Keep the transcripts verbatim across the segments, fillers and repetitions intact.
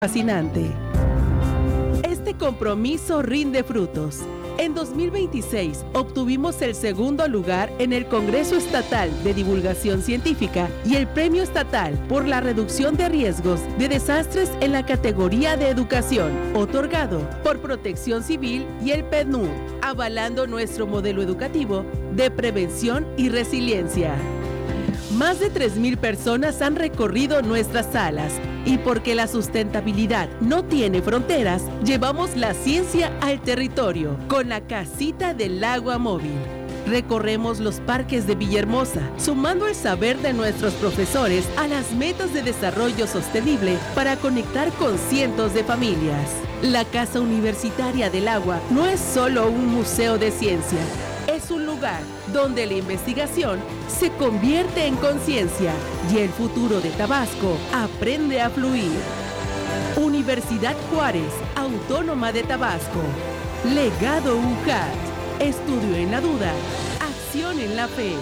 fascinante. Este compromiso rinde frutos. En dos mil veintiséis obtuvimos el segundo lugar en el Congreso Estatal de Divulgación Científica y el Premio Estatal por la Reducción de Riesgos de Desastres en la categoría de Educación, otorgado por Protección Civil y el P N U D, avalando nuestro modelo educativo de prevención y resiliencia. Más de tres mil personas han recorrido nuestras salas y porque la sustentabilidad no tiene fronteras, llevamos la ciencia al territorio con la Casita del Agua Móvil. Recorremos los parques de Villahermosa, sumando el saber de nuestros profesores a las metas de desarrollo sostenible para conectar con cientos de familias. La Casa Universitaria del Agua no es solo un museo de ciencia, es un lugar donde la investigación se convierte en conciencia y el futuro de Tabasco aprende a fluir. Universidad Juárez, Autónoma de Tabasco. Legado U J A T. Estudio en la duda, acción en la fe.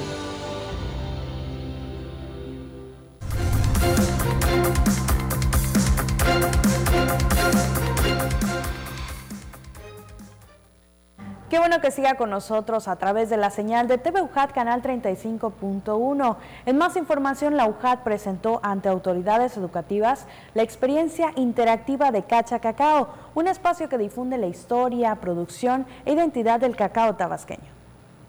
Qué bueno que siga con nosotros a través de la señal de T V U J A T Canal treinta y cinco punto uno. En más información, la U J A T presentó ante autoridades educativas la experiencia interactiva de Cacha Cacao, un espacio que difunde la historia, producción e identidad del cacao tabasqueño.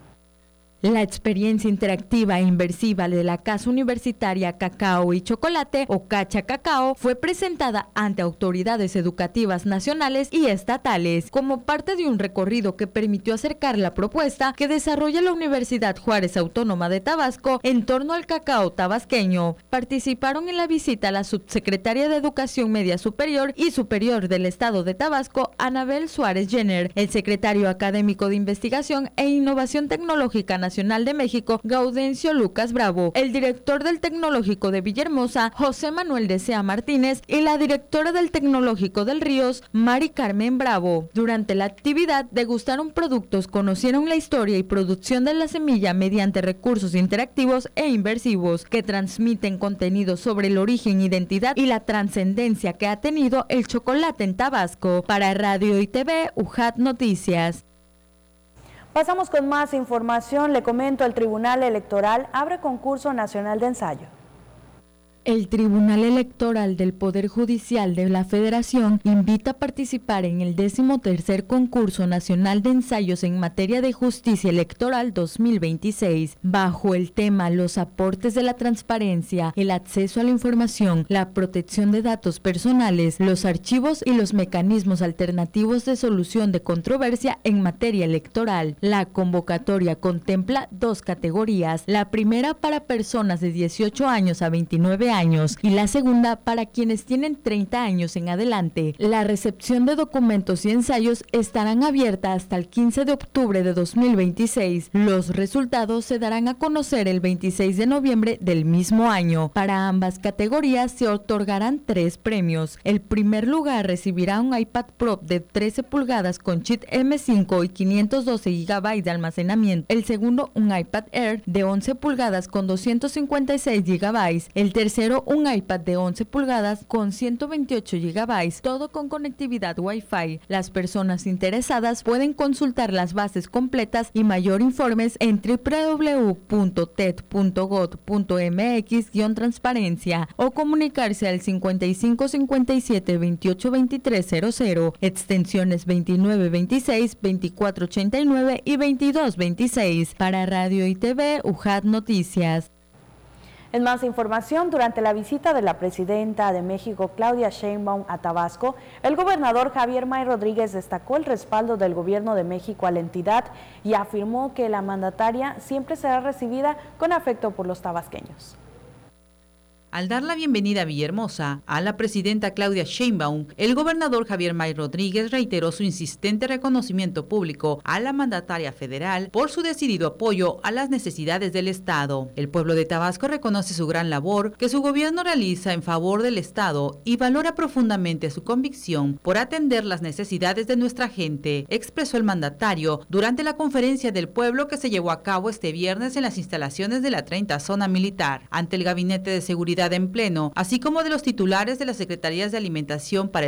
La experiencia interactiva e inmersiva de la Casa Universitaria Cacao y Chocolate, o Cacha Cacao, fue presentada ante autoridades educativas nacionales y estatales como parte de un recorrido que permitió acercar la propuesta que desarrolla la Universidad Juárez Autónoma de Tabasco en torno al cacao tabasqueño. Participaron en la visita la subsecretaria de Educación Media Superior y Superior del Estado de Tabasco, Anabel Suárez Jenner, el secretario académico de Investigación e Innovación Tecnológica Nacional Nacional de México, Gaudencio Lucas Bravo, el director del Tecnológico de Villahermosa, José Manuel Desea Martínez, y la directora del Tecnológico del Ríos, Mari Carmen Bravo. Durante la actividad, degustaron productos, conocieron la historia y producción de la semilla mediante recursos interactivos e inmersivos que transmiten contenidos sobre el origen, identidad y la trascendencia que ha tenido el chocolate en Tabasco. Para Radio y T V, U J A T Noticias. Pasamos con más información. Le comento, el Tribunal Electoral abre concurso nacional de ensayo. El Tribunal Electoral del Poder Judicial de la Federación invita a participar en el decimotercer Concurso Nacional de Ensayos en Materia de Justicia Electoral dos mil veintiséis, bajo el tema Los aportes de la transparencia, el acceso a la información, la protección de datos personales, los archivos y los mecanismos alternativos de solución de controversia en materia electoral. La convocatoria contempla dos categorías, la primera para personas de dieciocho años a veintinueve años y la segunda para quienes tienen treinta años en adelante. La recepción de documentos y ensayos estarán abiertas hasta el quince de octubre de dos mil veintiséis. Los resultados se darán a conocer el veintiséis de noviembre del mismo año. Para ambas categorías se otorgarán tres premios. El primer lugar recibirá un iPad Pro de trece pulgadas con chip eme cinco y quinientos doce gigabytes de almacenamiento. El segundo, un iPad Air de once pulgadas con doscientos cincuenta y seis gigabytes. El tercero, un iPad de once pulgadas con ciento veintiocho gigabytes, todo con conectividad Wi-Fi. Las personas interesadas pueden consultar las bases completas y mayor informes en doble u doble u doble u punto ted punto gov punto eme equis guión transparencia o comunicarse al cincuenta y cinco cincuenta y siete veintiocho veintitrés cero cero, extensiones veintinueve veintiséis, veinticuatro ochenta y nueve y veintidós veintiséis. Para Radio y T V, U J A T Noticias. En más información, durante la visita de la presidenta de México, Claudia Sheinbaum, a Tabasco, el gobernador Javier May Rodríguez destacó el respaldo del gobierno de México a la entidad y afirmó que la mandataria siempre será recibida con afecto por los tabasqueños. Al dar la bienvenida a Villahermosa a la presidenta Claudia Sheinbaum, el gobernador Javier May Rodríguez reiteró su insistente reconocimiento público a la mandataria federal por su decidido apoyo a las necesidades del Estado. El pueblo de Tabasco reconoce su gran labor que su gobierno realiza en favor del Estado y valora profundamente su convicción por atender las necesidades de nuestra gente, expresó el mandatario durante la conferencia del pueblo que se llevó a cabo este viernes en las instalaciones de la treinta Zona Militar, ante el Gabinete de Seguridad en Pleno, así como de los titulares de las Secretarías de Alimentación para